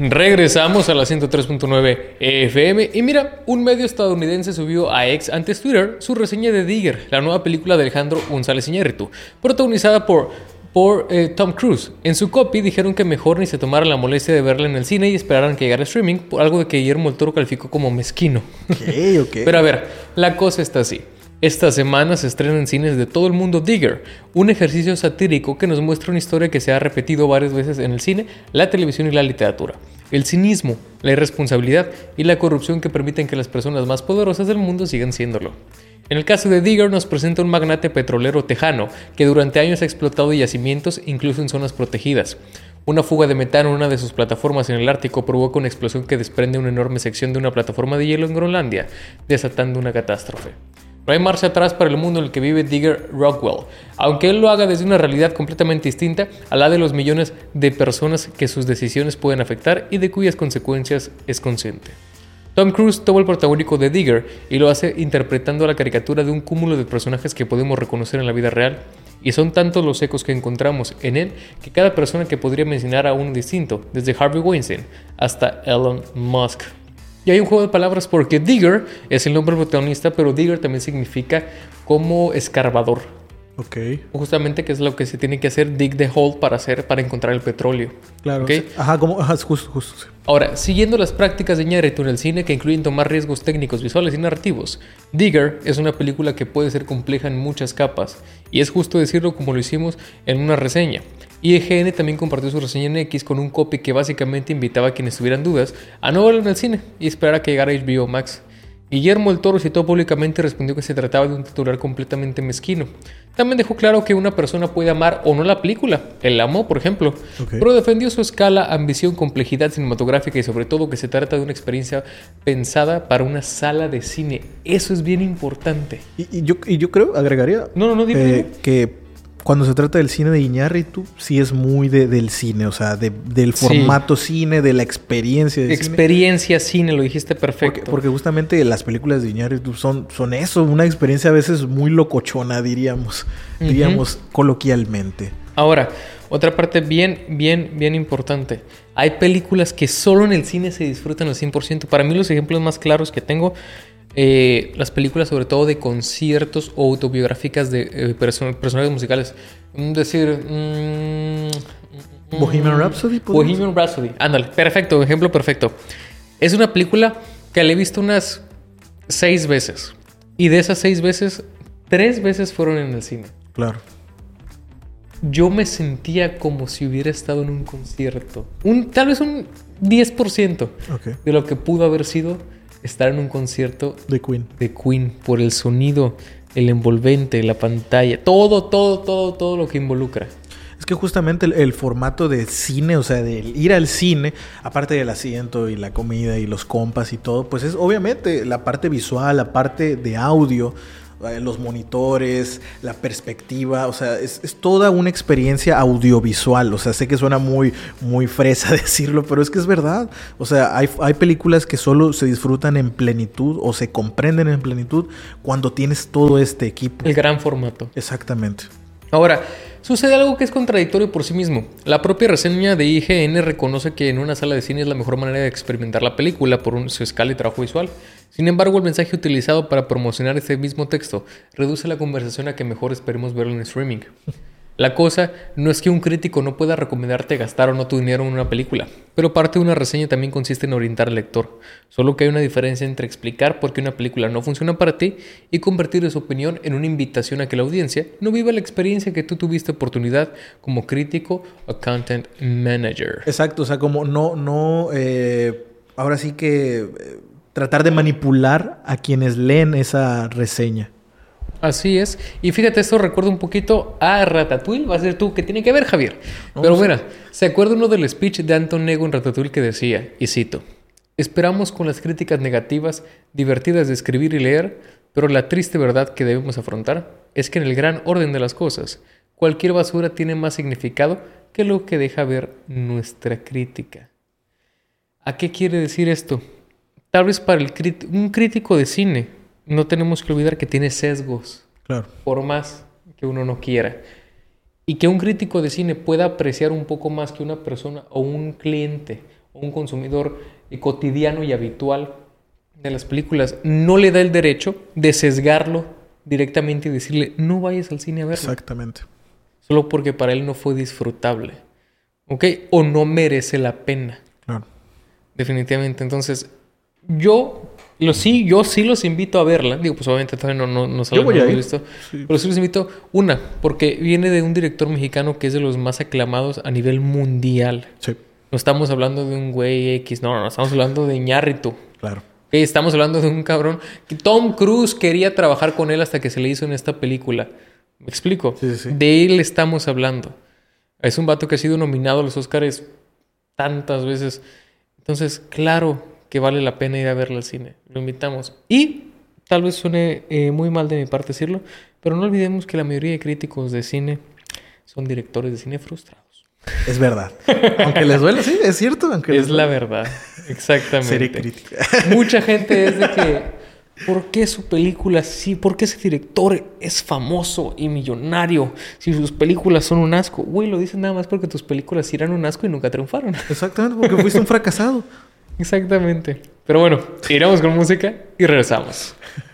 Regresamos a la 103.9 FM y mira, un medio estadounidense subió a X, antes Twitter, su reseña de Digger, la nueva película de Alejandro González Iñárritu, protagonizada por Tom Cruise. En su copy dijeron que mejor ni se tomaran la molestia de verla en el cine y esperaran que llegara a streaming, por algo de que Guillermo del Toro calificó como mezquino. Ok. Pero a ver, la cosa está así. Esta semana se estrena en cines de todo el mundo Digger, un ejercicio satírico que nos muestra una historia que se ha repetido varias veces en el cine, la televisión y la literatura. El cinismo, la irresponsabilidad y la corrupción que permiten que las personas más poderosas del mundo sigan siéndolo. En el caso de Digger nos presenta un magnate petrolero tejano que durante años ha explotado yacimientos incluso en zonas protegidas. Una fuga de metano en una de sus plataformas en el Ártico provoca una explosión que desprende una enorme sección de una plataforma de hielo en Groenlandia, desatando una catástrofe. No hay marcha atrás para el mundo en el que vive Digger Rockwell, aunque él lo haga desde una realidad completamente distinta a la de los millones de personas que sus decisiones pueden afectar y de cuyas consecuencias es consciente. Tom Cruise toma el protagónico de Digger y lo hace interpretando la caricatura de un cúmulo de personajes que podemos reconocer en la vida real, y son tantos los ecos que encontramos en él que cada persona que podría mencionar a uno distinto, desde Harvey Weinstein hasta Elon Musk. Y hay un juego de palabras porque Digger es el nombre protagonista, pero Digger también significa como escarbador. Ok. Justamente que es lo que se tiene que hacer, dig the hole para encontrar el petróleo. Claro. ¿Okay? Justo. Sí. Ahora, siguiendo las prácticas de Iñárritu en el cine que incluyen tomar riesgos técnicos, visuales y narrativos, Digger es una película que puede ser compleja en muchas capas, y es justo decirlo como lo hicimos en una reseña. IGN también compartió su reseña en X con un copy que básicamente invitaba a quienes tuvieran dudas a no verlo en el cine y esperar a que llegara HBO Max. Guillermo del Toro citó públicamente y respondió que se trataba de un titular completamente mezquino. También dejó claro que una persona puede amar o no la película, él la amó por ejemplo, pero defendió su escala, ambición, complejidad cinematográfica y sobre todo que se trata de una experiencia pensada para una sala de cine. Eso es bien importante. Y yo creo, agregaría dime. Que cuando se trata del cine de Iñárritu, sí es muy del cine, o sea, del formato cine, de la experiencia de experiencia cine, lo dijiste perfecto. Porque justamente las películas de Iñárritu son eso, una experiencia a veces muy locochona, diríamos coloquialmente. Ahora, otra parte bien importante. Hay películas que solo en el cine se disfrutan al 100%. Para mí los ejemplos más claros que tengo, las películas sobre todo de conciertos o autobiográficas de personajes musicales. Bohemian Rhapsody. Bohemian Rhapsody. Ándale, perfecto, ejemplo perfecto. Es una película que la he visto unas 6 veces. Y de esas 6 veces, 3 veces fueron en el cine. Claro. Yo me sentía como si hubiera estado en un concierto. Tal vez un 10% de lo que pudo haber sido estar en un concierto de Queen por el sonido, el envolvente, la pantalla, todo lo que involucra. Es que justamente el formato de cine, o sea, de ir al cine, aparte del asiento y la comida y los compas y todo, pues es obviamente la parte visual, la parte de audio, los monitores, la perspectiva, o sea, es toda una experiencia audiovisual. O sea, sé que suena muy, muy fresa decirlo, pero es que es verdad. O sea, hay películas que solo se disfrutan en plenitud o se comprenden en plenitud cuando tienes todo este equipo. El gran formato. Exactamente. Ahora, sucede algo que es contradictorio por sí mismo. La propia reseña de IGN reconoce que en una sala de cine es la mejor manera de experimentar la película por su escala y trabajo visual. Sin embargo, el mensaje utilizado para promocionar ese mismo texto reduce la conversación a que mejor esperemos verlo en streaming. La cosa no es que un crítico no pueda recomendarte gastar o no tu dinero en una película, pero parte de una reseña también consiste en orientar al lector. Solo que hay una diferencia entre explicar por qué una película no funciona para ti y convertir esa opinión en una invitación a que la audiencia no viva la experiencia que tú tuviste oportunidad como crítico o content manager. Exacto, o sea, como ahora sí que tratar de manipular a quienes leen esa reseña. Así es. Y fíjate, esto recuerda un poquito a Ratatouille. Va a ser tú, ¿qué tiene que ver, Javier? Pero mira, ¿se acuerda uno del speech de Anton Ego en Ratatouille que decía, y cito: esperamos con las críticas negativas, divertidas de escribir y leer, pero la triste verdad que debemos afrontar es que en el gran orden de las cosas, cualquier basura tiene más significado que lo que deja ver nuestra crítica. ¿A qué quiere decir esto? Tal vez para un crítico de cine, no tenemos que olvidar que tiene sesgos. Claro. Por más que uno no quiera. Y que un crítico de cine pueda apreciar un poco más que una persona o un cliente o un consumidor cotidiano y habitual de las películas, no le da el derecho de sesgarlo directamente y decirle, no vayas al cine a verlo. Exactamente. Solo porque para él no fue disfrutable. ¿Ok? O no merece la pena. Claro. Definitivamente. Entonces, yo sí los invito a verla. Digo, pues obviamente todavía no Yo voy a ir. visto. Sí. Pero sí los invito. Una, porque viene de un director mexicano que es de los más aclamados a nivel mundial. Sí, No estamos hablando de un güey X. No, estamos hablando de Iñárritu. claro. Ok, estamos hablando de un cabrón que Tom Cruise quería trabajar con él hasta que se le hizo en esta película. ¿Me explico? Sí, sí, sí. De él estamos hablando. Es un vato que ha sido nominado a los Oscars tantas veces. Entonces, claro que vale la pena ir a verlo al cine. Lo invitamos. Y tal vez suene muy mal de mi parte decirlo, pero no olvidemos que la mayoría de críticos de cine son directores de cine frustrados. Es verdad. Aunque les duele, sí, es cierto. Aunque Es la verdad. Exactamente. Serie crítica. Mucha gente es de que... ¿Por qué su película sí? ¿Por qué ese director es famoso y millonario si sus películas son un asco? Güey, lo dicen nada más porque tus películas sí eran un asco y nunca triunfaron. Exactamente, porque fuiste un fracasado. Exactamente. Pero bueno, iremos con música y regresamos.